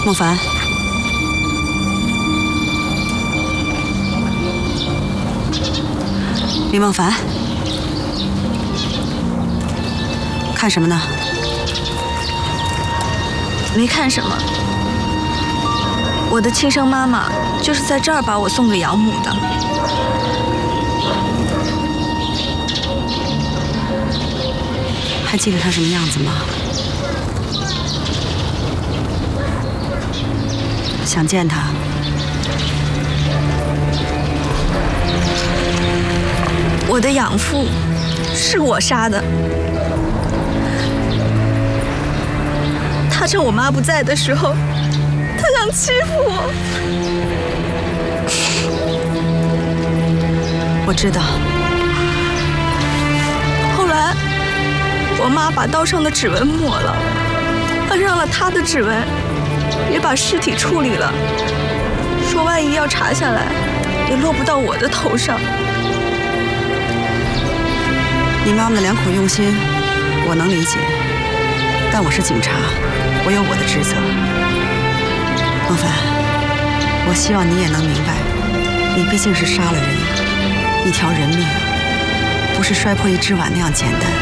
孟凡，李孟凡，看什么呢？ 没看什么。我的亲生妈妈就是在这儿把我送给养母的。 还记得她什么样子吗？想见她。 我的养父是我杀的，他趁我妈不在的时候，他想欺负我。 我知道。 后来，我妈把刀上的指纹抹了，摁上了他的指纹，也把尸体处理了，说万一要查下来，也落不到我的头上。 你妈妈的良苦用心，我能理解，但我是警察，我有我的职责。孟凡，我希望你也能明白，你毕竟是杀了人，一条人命，不是摔破一只碗那样简单。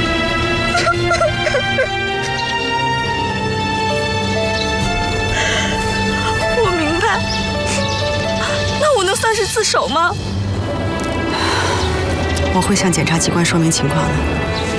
我明白，那我能算是自首吗？ 我会向检察机关说明情况的。